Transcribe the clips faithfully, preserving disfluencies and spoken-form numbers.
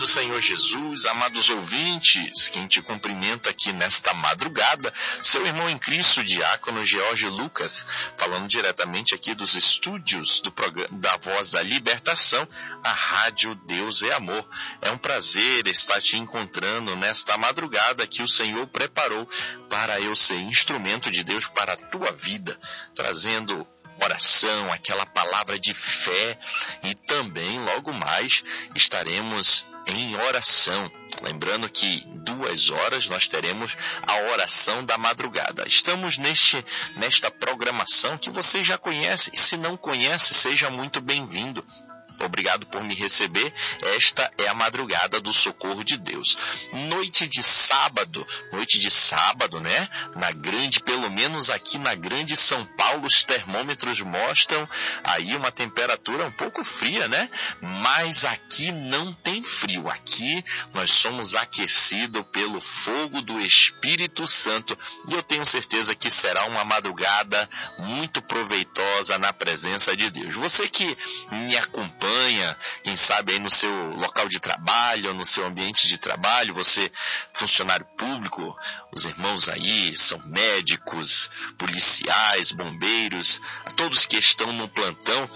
do Senhor Jesus, amados ouvintes, quem te cumprimenta aqui nesta madrugada, seu irmão em Cristo, diácono George Lucas, falando diretamente aqui dos estúdios do programa da Voz da Libertação, a Rádio Deus é Amor. É um prazer estar te encontrando nesta madrugada que o Senhor preparou para eu ser instrumento de Deus para a tua vida, trazendo oração, aquela palavra de fé, e também logo mais estaremos em oração. Lembrando que duas horas nós teremos a oração da madrugada. Estamos neste, nesta programação que você já conhece, e se não conhece, seja muito bem-vindo. Obrigado por me receber. Esta é a madrugada do socorro de Deus. Noite de sábado, noite de sábado, né? Na grande, pelo menos aqui na grande São Paulo, os termômetros mostram aí uma temperatura um pouco fria, né? Mas aqui não tem frio. Aqui nós somos aquecidos pelo fogo do Espírito Santo. E eu tenho certeza que será uma madrugada muito proveitosa na presença de Deus. Você que me acompanha, quem sabe aí no seu local de trabalho, no seu ambiente de trabalho, você funcionário público, os irmãos aí são médicos, policiais, bombeiros, todos que estão no plantão,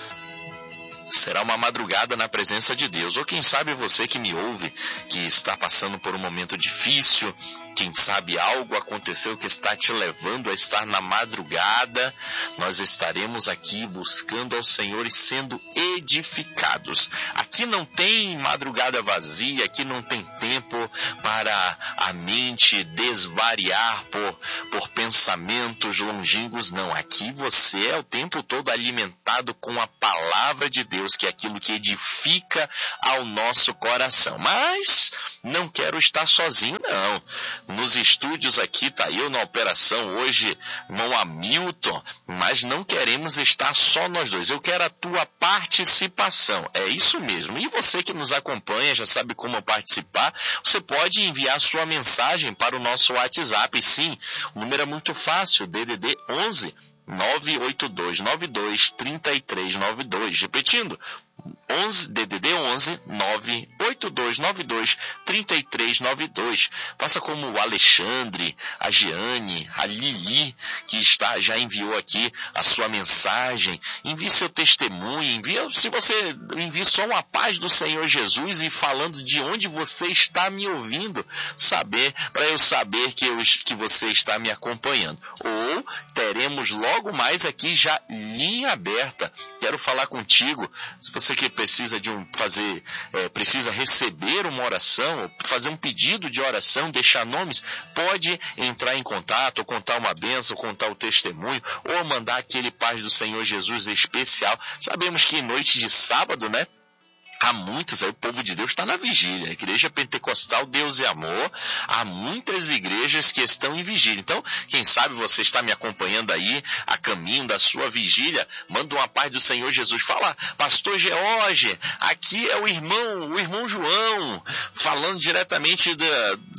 será uma madrugada na presença de Deus. Ou quem sabe você que me ouve, que está passando por um momento difícil, quem sabe algo aconteceu que está te levando a estar na madrugada, nós estaremos aqui buscando ao Senhor e sendo edificados. Aqui não tem madrugada vazia, aqui não tem tempo para a mente desvariar por, por pensamentos longínquos, não. Aqui você é o tempo todo alimentado com a palavra de Deus, que é aquilo que edifica ao nosso coração. Mas não quero estar sozinho, não. Nos estúdios aqui, tá eu na operação hoje, irmão Hamilton, mas não queremos estar só nós dois. Eu quero a tua participação. É isso mesmo. E você que nos acompanha, já sabe como participar. Você pode enviar sua mensagem para o nosso WhatsApp. Sim, o número é muito fácil, D D D onze nove oito dois nove dois três três nove dois. Repetindo, onze, D D D onze nove oito dois nove dois três três nove dois. Faça como o Alexandre, a Giane, a Lili, que está, já enviou aqui a sua mensagem. Envie seu testemunho, envie, se você envie só uma paz do Senhor Jesus e falando de onde você está me ouvindo, saber, para eu saber que, eu, que você está me acompanhando. Ou teremos logo mais aqui já linha aberta. Quero falar contigo, se você que precisa de um fazer, é, precisa receber uma oração, ou fazer um pedido de oração, deixar nomes, pode entrar em contato, ou contar uma bênção, ou contar o testemunho, ou mandar aquele paz do Senhor Jesus especial. Sabemos que noite de sábado, né? Há muitos, aí o povo de Deus está na vigília. A igreja pentecostal Deus é Amor, há muitas igrejas que estão em vigília. Então, quem sabe você está me acompanhando aí a caminho da sua vigília, manda uma paz do Senhor Jesus. Fala, pastor George, aqui é o irmão, o irmão João, falando diretamente de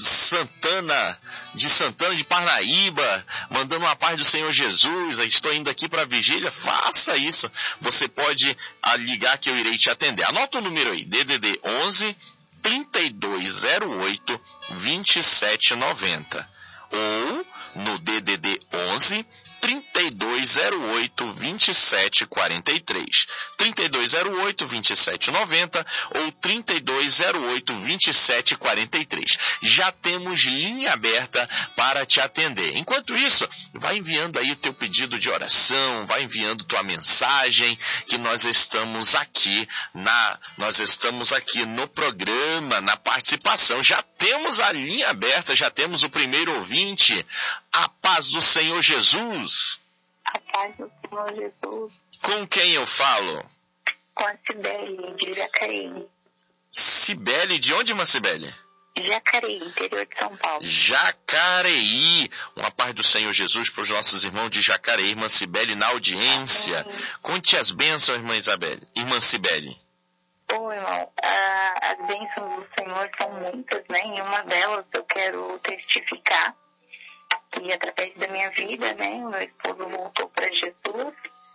Santana, de Santana de Parnaíba, mandando uma paz do Senhor Jesus. Estou indo aqui para a vigília. Faça isso. Você pode ligar que eu irei te atender. Anota o número aí, D D D onze trinta e dois zero oito vinte e sete noventa, ou no D D D onze trinta e dois zero oito vinte e sete quarenta e três, trinta e dois zero oito vinte e sete noventa ou trinta e dois zero oito vinte e sete quarenta e três. Já temos linha aberta para te atender. Enquanto isso, vai enviando aí o teu pedido de oração, vai enviando tua mensagem, que nós estamos aqui na, nós estamos aqui no programa, na participação. Já temos a linha aberta, já temos o primeiro ouvinte. A paz do Senhor Jesus. A paz do Senhor Jesus. Com quem eu falo? Com a Cibele, de Jacareí. Cibele, de onde, irmã Cibele? Jacareí, interior de São Paulo. Jacareí. Uma paz do Senhor Jesus para os nossos irmãos de Jacareí. Irmã Cibele na audiência. Amém. Conte as bênçãos, irmã Isabelle. Irmã Cibele. Bom, irmão, a, as bênçãos do Senhor são muitas, né? E uma delas eu quero testificar que através da minha vida, né, o meu esposo voltou para Jesus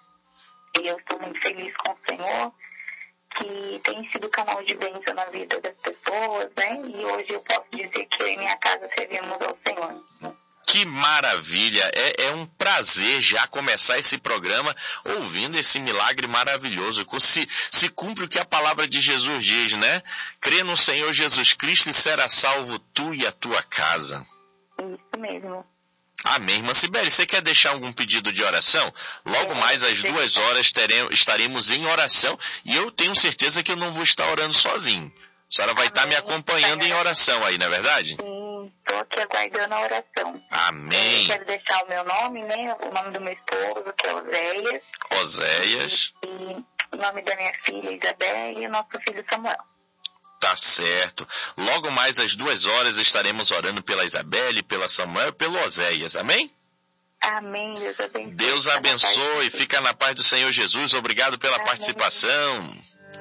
e eu estou muito feliz com o Senhor, que tem sido canal de bênção na vida das pessoas. pessoas, né? E hoje eu posso dizer que eu e minha casa servimos ao Senhor. Que maravilha! É, é um prazer já começar esse programa ouvindo esse milagre maravilhoso. Se, se cumpre o que a palavra de Jesus diz, né? Crê no Senhor Jesus Cristo e será salvo tu e a tua casa. Isso mesmo. Amém. Irmã Cibele, você quer deixar algum pedido de oração? Logo é, mais às duas horas teremos, estaremos em oração e eu tenho certeza que eu não vou estar orando sozinho. A senhora vai Amém. Estar me acompanhando em oração aí, não é verdade? Sim, estou aqui aguardando a oração. Amém. Eu quero deixar o meu nome, né? O nome do meu esposo, que é Oséias. Oséias. E, e o nome da minha filha, Isabel, e o nosso filho Samuel. Tá certo. Logo mais às duas horas estaremos orando pela Isabelle, pela Samuel e pelo Oséias. Amém? Amém. Deus abençoe. Deus abençoe. Fica na paz do Senhor Jesus. Obrigado pela Amém. Participação.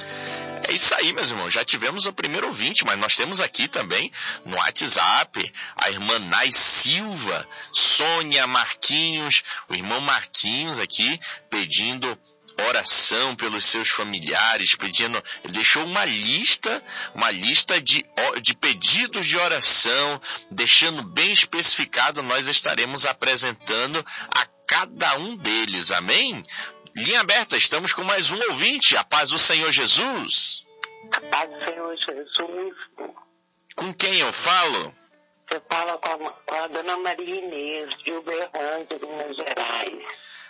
É isso aí, meus irmãos. Já tivemos o primeiro ouvinte, mas nós temos aqui também no WhatsApp a irmã Nai Silva, Sônia Marquinhos, o irmão Marquinhos aqui pedindo oração pelos seus familiares, pedindo, ele deixou uma lista, uma lista de, de pedidos de oração, deixando bem especificado, nós estaremos apresentando a cada um deles, amém? Linha aberta, estamos com mais um ouvinte, a paz do Senhor Jesus. A paz do Senhor Jesus. Com quem eu falo? Você fala com a, com a dona Maria Inês, de Uberlândia, de Minas Gerais.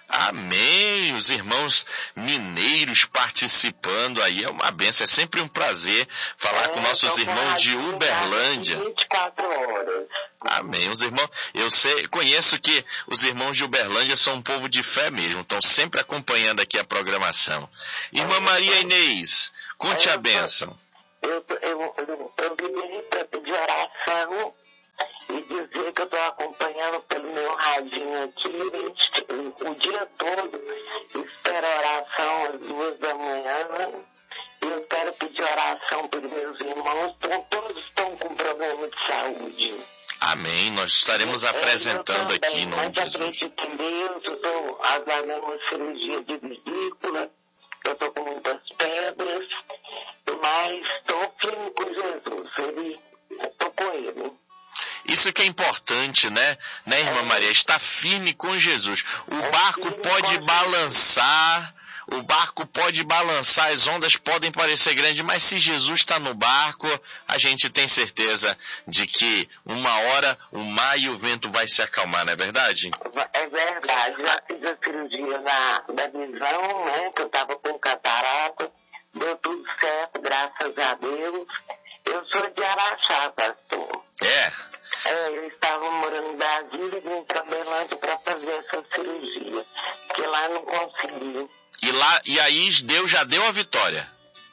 Amém, os irmãos mineiros participando aí, é uma bênção, é sempre um prazer falar é, com nossos irmãos de Uberlândia. vinte e quatro horas. Amém, os irmãos, eu sei, conheço que os irmãos de Uberlândia são um povo de fé mesmo, estão sempre acompanhando aqui a programação. Irmã é, Maria Inês, conte é, a bênção. Eu, eu, eu, eu, eu vim para pedir oração e dizer que eu estou acompanhando pelo meu radinho aqui o dia todo, espero oração às duas da manhã, eu quero pedir oração pelos meus irmãos, todos estão com problema de saúde. Amém, nós estaremos eu, apresentando eu aqui no nome de Jesus. Eu acredito em Deus, eu estou aguardando uma cirurgia de vesícula, eu estou com muitas pedras, mas estou firme com Jesus, ele, estou com ele. Isso que é importante, né, né, irmã Maria? Está firme com Jesus. O barco pode balançar, o barco pode balançar, as ondas podem parecer grandes, mas se Jesus está no barco, a gente tem certeza de que uma hora o mar e o vento vai se acalmar, não é verdade? É verdade. Já fiz a cirurgia da, da visão, né, que eu estava com catarata, deu tudo certo, graças a Deus. Eu sou de Araxá, pastor. É? É, eu estava morando em Brasília e vim para Belândia para fazer essa cirurgia, que lá não consegui. E, lá, e aí Deus já deu a vitória?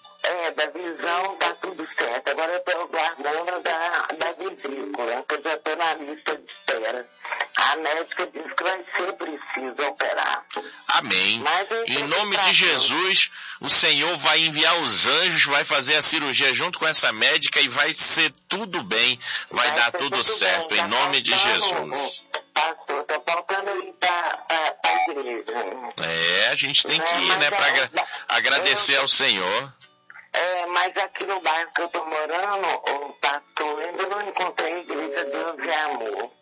É, da visão tá tudo certo. Agora eu estou aguardando da, da vesícula, que eu já estou na lista de espera. A médica disse que vai ser preciso operar. Amém. Em nome de Jesus, o Senhor vai enviar os anjos, vai fazer a cirurgia junto com essa médica e vai ser tudo bem, vai, vai dar tudo, tudo certo, bem. Em tá nome de Jesus. Pastor, tá faltando ir para a igreja. É, a gente tem que ir, né, para agra agradecer eu, ao Senhor. É, mas aqui no bairro que eu tô morando, o pastor, ainda não encontrei a igreja Deus é Amor.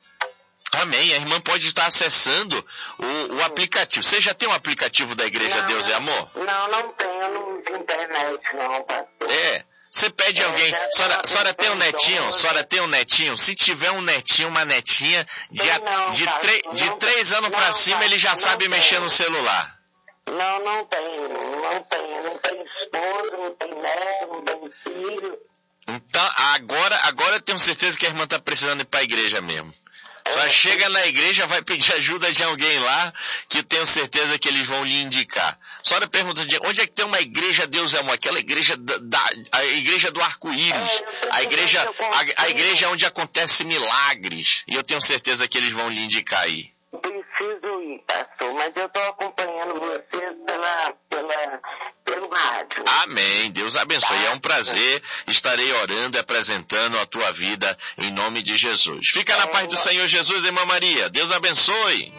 Amém. A irmã pode estar acessando o, o aplicativo. Você já tem um aplicativo da Igreja não, Deus é Amor? Não, não tenho. Não uso internet, não, pastor. É. Você pede é, alguém. A senhora tem um netinho? A senhora tem um netinho? Se tiver um netinho, uma netinha, de, não, de, pastor, de três anos para cima, pastor, ele já sabe tenho. mexer no celular. Não, não tenho. Não tenho. Não tenho esposa, não tenho neto, não tenho filho. Então, agora, agora eu tenho certeza que a irmã está precisando ir para a igreja mesmo. Só chega na igreja, vai pedir ajuda de alguém lá, que eu tenho certeza que eles vão lhe indicar. Só a pergunta de onde é que tem uma igreja Deus é Amor? Aquela igreja da, da a igreja do arco-íris, a igreja, a, a igreja onde acontece milagres. E eu tenho certeza que eles vão lhe indicar aí. Preciso ir, pastor, mas eu estou acompanhando vocês pela, pela, pelo rádio. Amém. Deus abençoe. Tá. É um prazer. Estarei orando e apresentando a tua vida em nome de Jesus. Fica é, na paz do Senhor Jesus, irmã Maria. Deus abençoe.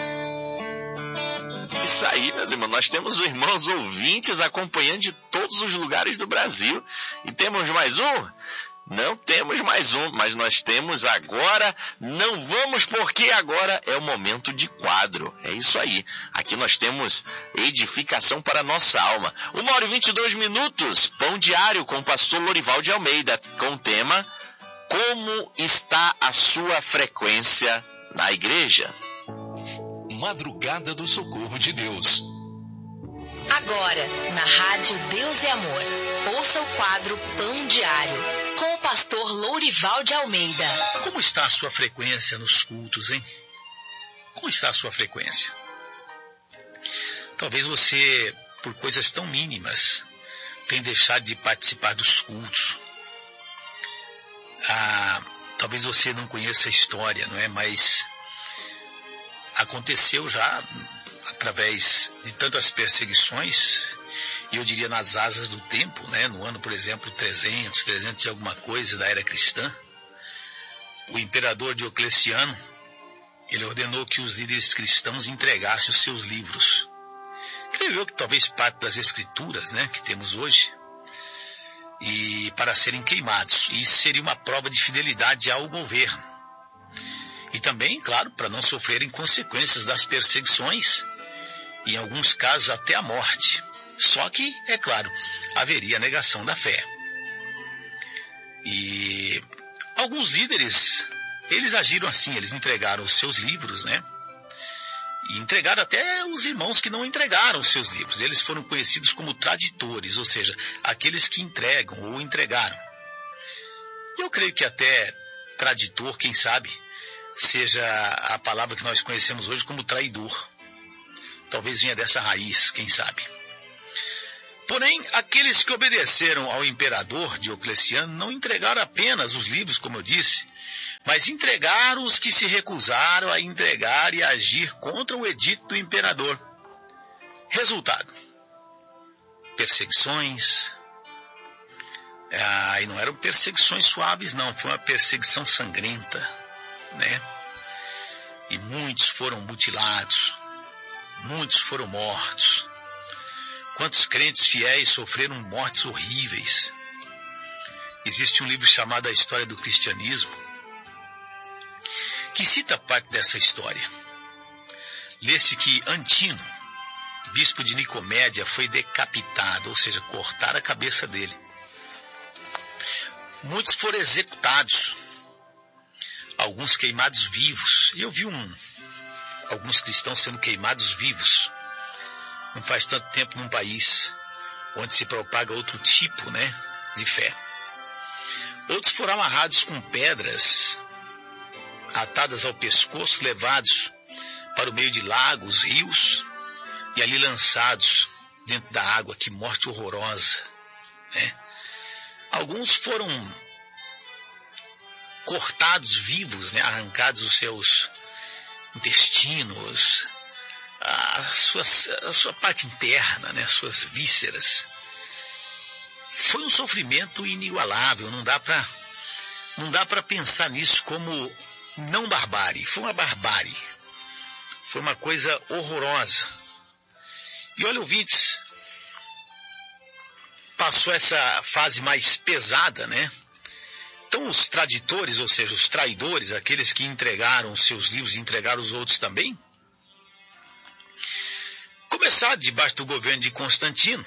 Isso aí, meus irmãos. Nós temos os irmãos ouvintes acompanhando de todos os lugares do Brasil. E temos mais um. Não temos mais um, mas nós temos agora. Não vamos, porque agora é o momento de quadro. É isso aí. Aqui nós temos edificação para a nossa alma. Uma hora e vinte e dois minutos. Pão diário com o pastor Lorival de Almeida, com o tema: como está a sua frequência na igreja? Madrugada do Socorro de Deus. Agora, na Rádio Deus é Amor, ouça o quadro Pão Diário, com o pastor Lourival de Almeida. Como está a sua frequência nos cultos, hein? Como está a sua frequência? Talvez você, por coisas tão mínimas, tenha deixado de participar dos cultos. Ah, talvez você não conheça a história, não é? Mas aconteceu já através de tantas perseguições, e eu diria nas asas do tempo, né? No ano, por exemplo, trezentos, trezentos e alguma coisa da era cristã, o imperador Diocleciano, ele ordenou que os líderes cristãos entregassem os seus livros. Creio eu que talvez parte das escrituras, né, que temos hoje, e para serem queimados. E isso seria uma prova de fidelidade ao governo. E também, claro, para não sofrerem consequências das perseguições, e em alguns casos até a morte. Só que, é claro, haveria a negação da fé. E alguns líderes, eles agiram assim, eles entregaram os seus livros, né? E entregaram até os irmãos que não entregaram os seus livros. Eles foram conhecidos como traditores, ou seja, aqueles que entregam ou entregaram. Eu creio que até traditor, quem sabe, seja a palavra que nós conhecemos hoje como traidor. Talvez venha dessa raiz, quem sabe. Porém, aqueles que obedeceram ao imperador Diocleciano não entregaram apenas os livros, como eu disse, mas entregaram os que se recusaram a entregar e a agir contra o edito do imperador. Resultado: perseguições. Ah, e não eram perseguições suaves, não, foi uma perseguição sangrenta, né? E muitos foram mutilados, muitos foram mortos. Quantos crentes fiéis sofreram mortes horríveis. Existe um livro chamado A História do Cristianismo, que cita parte dessa história. Lê-se que Antino, bispo de Nicomédia, foi decapitado, ou seja, cortaram a cabeça dele. Muitos foram executados, alguns queimados vivos. E eu vi um, alguns cristãos sendo queimados vivos. Não faz tanto tempo num país onde se propaga outro tipo, né, de fé. Outros foram amarrados com pedras, atadas ao pescoço, levados para o meio de lagos, rios, e ali lançados dentro da água. Que morte horrorosa, né? Alguns foram cortados vivos, né, arrancados os seus intestinos, a sua, a sua parte interna, né, as suas vísceras. Foi um sofrimento inigualável. Não dá para não dá para pensar nisso como não barbárie. Foi uma barbárie. Foi uma coisa horrorosa. E olha, ouvintes, passou essa fase mais pesada, né? Então os traditores, ou seja, os traidores, aqueles que entregaram os seus livros e entregaram os outros também, começaram, debaixo do governo de Constantino,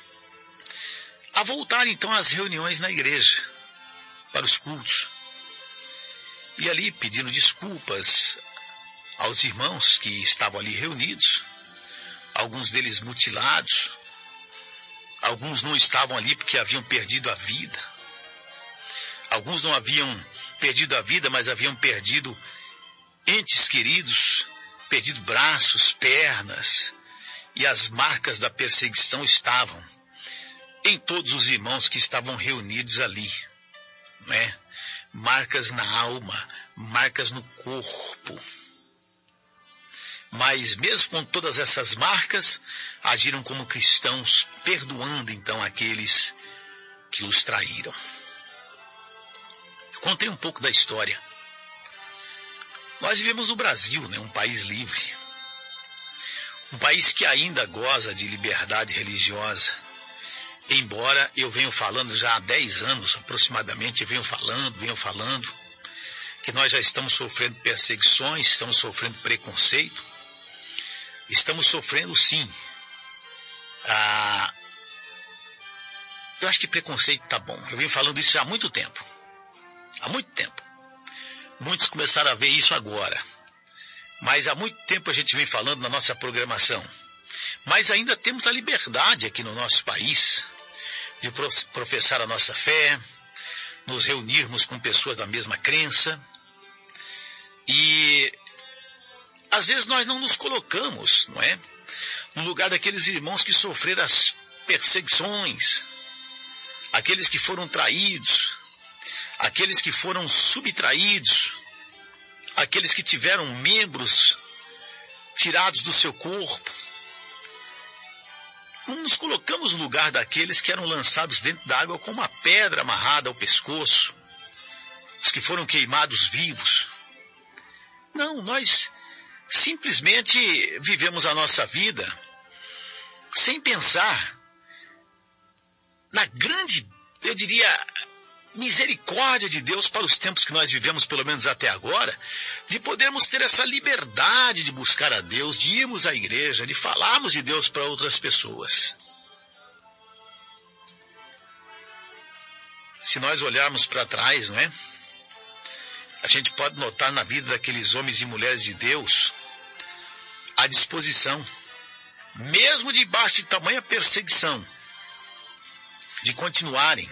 a voltar então às reuniões na igreja, para os cultos. E ali pedindo desculpas aos irmãos que estavam ali reunidos, alguns deles mutilados, alguns não estavam ali porque haviam perdido a vida, alguns não haviam perdido a vida, mas haviam perdido entes queridos, perdido braços, pernas, e as marcas da perseguição estavam em todos os irmãos que estavam reunidos ali, né? Marcas na alma, marcas no corpo. Mas mesmo com todas essas marcas, agiram como cristãos, perdoando então aqueles que os traíram. Eu contei um pouco da história. Nós vivemos no Brasil, né? Um país livre. Um país que ainda goza de liberdade religiosa. embora eu venho falando já há dez anos aproximadamente, eu venho falando, venho falando, que nós já estamos sofrendo perseguições, estamos sofrendo preconceito, estamos sofrendo sim. Ah, eu acho que preconceito tá bom, eu venho falando isso já há muito tempo, há muito tempo. Muitos começaram a ver isso agora, mas há muito tempo a gente vem falando na nossa programação. Mas ainda temos a liberdade aqui no nosso país de professar a nossa fé, nos reunirmos com pessoas da mesma crença. E às vezes nós não nos colocamos, não é, no lugar daqueles irmãos que sofreram as perseguições, aqueles que foram traídos, aqueles que foram subtraídos, aqueles que tiveram membros tirados do seu corpo. Não nos colocamos no lugar daqueles que eram lançados dentro da água com uma pedra amarrada ao pescoço, os que foram queimados vivos. Não, nós simplesmente vivemos a nossa vida sem pensar na grande, eu diria, misericórdia de Deus para os tempos que nós vivemos, pelo menos até agora, de podermos ter essa liberdade de buscar a Deus, de irmos à igreja, de falarmos de Deus para outras pessoas. Se nós olharmos para trás, não é? A gente pode notar na vida daqueles homens e mulheres de Deus a disposição, mesmo debaixo de tamanha perseguição, de continuarem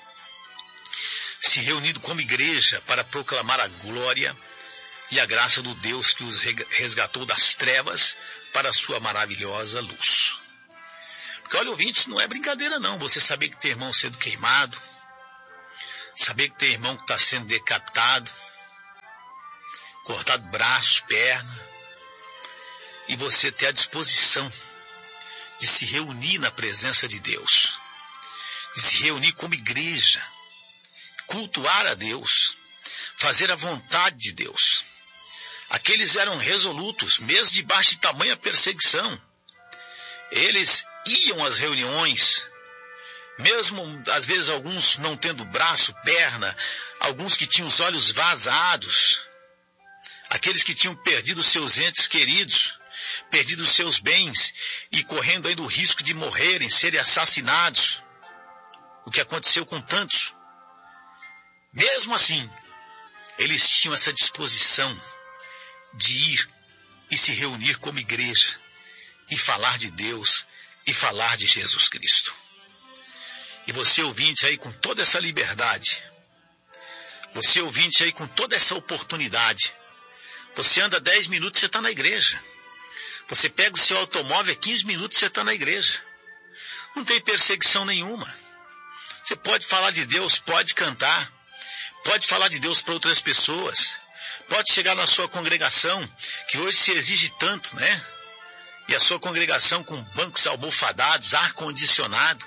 se reunindo como igreja para proclamar a glória e a graça do Deus que os resgatou das trevas para a sua maravilhosa luz. Porque olha, ouvintes, não é brincadeira não, você saber que tem irmão sendo queimado, saber que tem irmão que está sendo decapitado, cortado braço, perna, e você ter a disposição de se reunir na presença de Deus, de se reunir como igreja, cultuar a Deus, fazer a vontade de Deus. Aqueles eram resolutos, mesmo debaixo de tamanha perseguição. Eles iam às reuniões, mesmo às vezes alguns não tendo braço, perna, alguns que tinham os olhos vazados, aqueles que tinham perdido seus entes queridos, perdido seus bens e correndo ainda o risco de morrerem, serem assassinados, o que aconteceu com tantos. Mesmo assim, eles tinham essa disposição de ir e se reunir como igreja e falar de Deus e falar de Jesus Cristo. E você ouvinte aí com toda essa liberdade, você ouvinte aí com toda essa oportunidade, você anda dez minutos, você está na igreja. Você pega o seu automóvel, quinze minutos, você está na igreja. Não tem perseguição nenhuma. Você pode falar de Deus, pode cantar, pode falar de Deus para outras pessoas, pode chegar na sua congregação, que hoje se exige tanto, né? E a sua congregação com bancos almofadados, ar-condicionado,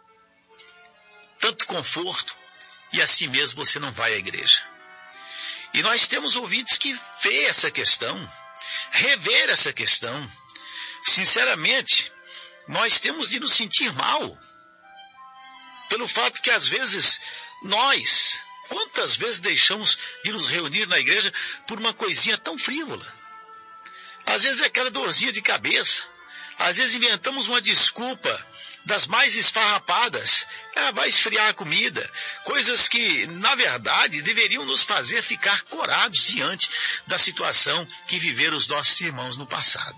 tanto conforto, e assim mesmo você não vai à igreja. E nós temos ouvintes que vê essa questão, rever essa questão. Sinceramente, nós temos de nos sentir mal, pelo fato que às vezes nós, quantas vezes deixamos de nos reunir na igreja por uma coisinha tão frívola? Às vezes é aquela dorzinha de cabeça, às vezes inventamos uma desculpa das mais esfarrapadas, ah, vai esfriar a comida, coisas que, na verdade, deveriam nos fazer ficar corados diante da situação que viveram os nossos irmãos no passado.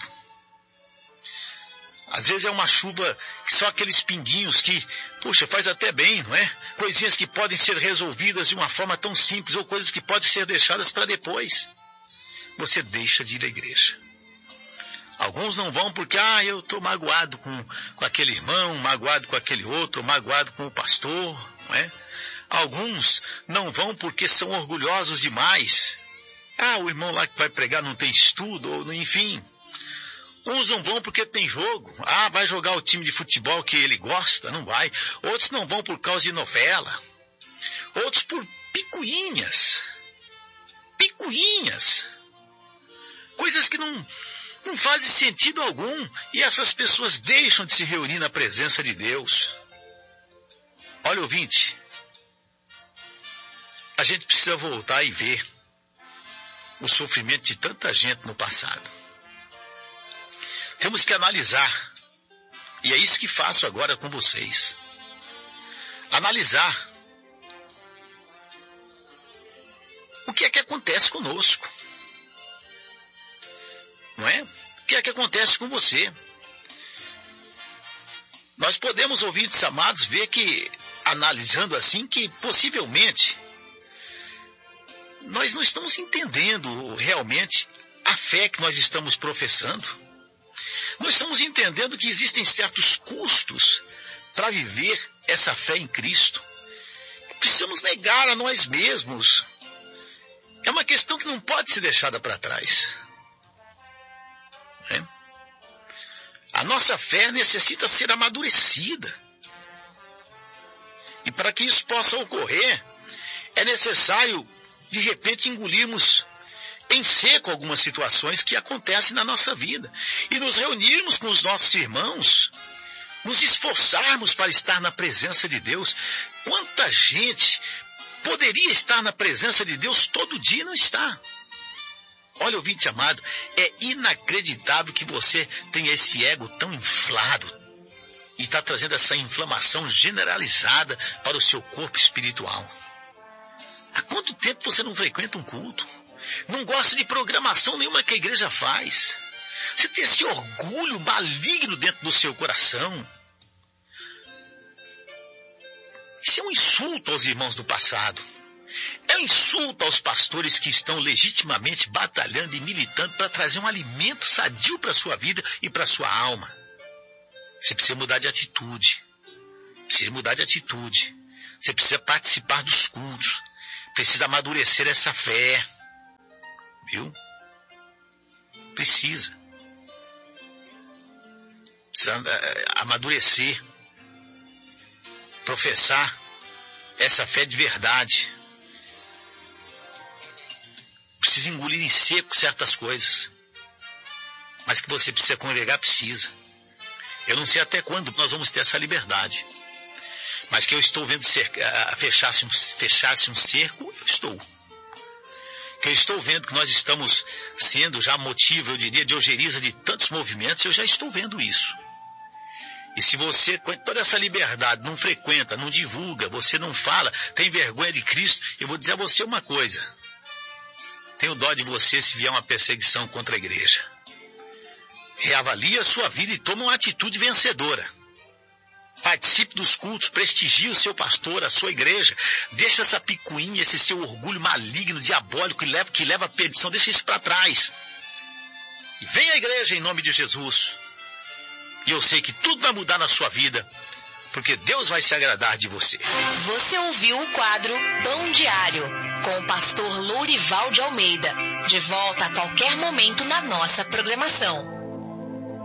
Às vezes é uma chuva, só aqueles pinguinhos que, puxa, faz até bem, não é? Coisinhas que podem ser resolvidas de uma forma tão simples, ou coisas que podem ser deixadas para depois. Você deixa de ir à igreja. Alguns não vão porque, ah, eu estou magoado com, com aquele irmão, magoado com aquele outro, magoado com o pastor, não é? Alguns não vão porque são orgulhosos demais. Ah, o irmão lá que vai pregar não tem estudo, ou enfim. Uns não vão porque tem jogo. Ah, vai jogar o time de futebol que ele gosta, não vai. Outros não vão por causa de novela. Outros por picuinhas. Picuinhas. Coisas que não... não faz sentido algum, e essas pessoas deixam de se reunir na presença de Deus. Olha, ouvinte, a gente precisa voltar e ver o sofrimento de tanta gente no passado. Temos que analisar, e é isso que faço agora com vocês. Analisar o que é que acontece conosco. Não é? O que é que acontece com você? Nós podemos, ouvintes amados, ver que, analisando assim, que possivelmente nós não estamos entendendo realmente a fé que nós estamos professando. Nós estamos entendendo que existem certos custos para viver essa fé em Cristo. Precisamos negar a nós mesmos. É uma questão que não pode ser deixada para trás. É? A nossa fé necessita ser amadurecida. E para que isso possa ocorrer, é necessário, de repente, engolirmos em seco algumas situações que acontecem na nossa vida. E nos reunirmos com os nossos irmãos, nos esforçarmos para estar na presença de Deus. Quanta gente poderia estar na presença de Deus todo dia e não está. Olha, ouvinte amado, é inacreditável que você tenha esse ego tão inflado e está trazendo essa inflamação generalizada para o seu corpo espiritual. Há quanto tempo você não frequenta um culto? Não gosta de programação nenhuma que a igreja faz? Você tem esse orgulho maligno dentro do seu coração. Isso é um insulto aos irmãos do passado. É um insulto aos pastores que estão legitimamente batalhando e militando para trazer um alimento sadio para a sua vida e para a sua alma. Você precisa mudar de atitude. Precisa mudar de atitude. Você precisa participar dos cultos. Precisa amadurecer essa fé. Viu? Precisa. Precisa uh, amadurecer. Professar essa fé de verdade. Precisa engolir em seco certas coisas. Mas que você precisa congregar, precisa. Eu não sei até quando nós vamos ter essa liberdade. Mas que eu estou vendo cerca, fechar-se um, fechar-se um cerco, eu estou. Que eu estou vendo que nós estamos sendo já motivo, eu diria, de ojeriza de tantos movimentos, eu já estou vendo isso. E se você, com toda essa liberdade, não frequenta, não divulga, você não fala, tem vergonha de Cristo, eu vou dizer a você uma coisa. Tenho dó de você se vier uma perseguição contra a igreja. Reavalie a sua vida e tome uma atitude vencedora. Participe dos cultos, prestigie o seu pastor, a sua igreja. Deixa essa picuinha, esse seu orgulho maligno, diabólico, que leva, que leva à perdição. Deixa isso para trás. E vem à igreja em nome de Jesus. E eu sei que tudo vai mudar na sua vida, porque Deus vai se agradar de você. Você ouviu o quadro Pão Diário, com o pastor Lourival de Almeida. De volta a qualquer momento na nossa programação.